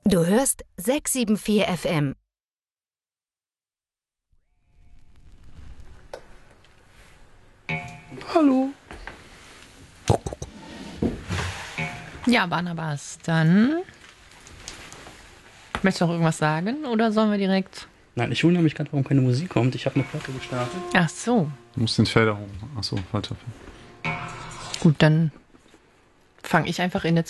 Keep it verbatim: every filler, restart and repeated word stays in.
Du hörst sechs sieben vier F M. Hallo. Ja, Barnabas, dann möchtest du noch irgendwas sagen oder sollen wir direkt... Nein, ich wundere mich gerade, warum keine Musik kommt. Ich habe eine Platte gestartet. Ach so. Du musst den Felder hoch. Achso, falscher Film. Gut, dann fange ich einfach in der